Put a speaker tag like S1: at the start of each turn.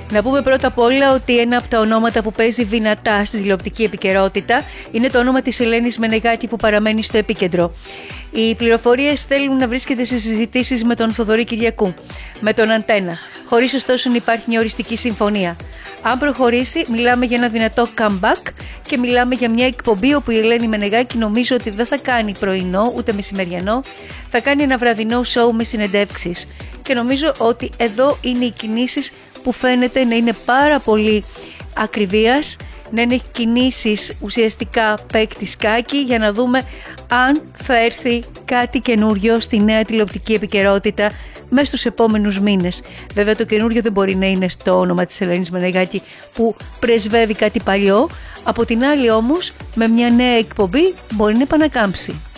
S1: Να πούμε πρώτα απ' όλα ότι ένα από τα ονόματα που παίζει δυνατά στη τηλεοπτική επικαιρότητα είναι το όνομα της Ελένης Μενεγάκη, που παραμένει στο επίκεντρο. Οι πληροφορίες θέλουν να βρίσκεται σε συζητήσεις με τον Θοδωρή Κυριακού, με τον Αντένα, χωρίς ωστόσο να υπάρχει μια οριστική συμφωνία. Αν προχωρήσει, μιλάμε για ένα δυνατό comeback και μιλάμε για μια εκπομπή όπου η Ελένη Μενεγάκη νομίζω ότι δεν θα κάνει πρωινό ούτε μεσημεριανό, θα κάνει ένα βραδινό show με συνεντεύξεις. Και νομίζω ότι εδώ είναι οι κινήσεις που φαίνεται να είναι πάρα πολύ ακριβίας, να είναι κινήσεις ουσιαστικά παίκτη σκάκι, για να δούμε αν θα έρθει κάτι καινούριο στη νέα τηλεοπτική επικαιρότητα μέσα στους επόμενους μήνες. Βέβαια το καινούριο δεν μπορεί να είναι στο όνομα της Ελένης Μενεγάκη, που πρεσβεύει κάτι παλιό. Από την άλλη όμως, με μια νέα εκπομπή μπορεί να επανακάμψει.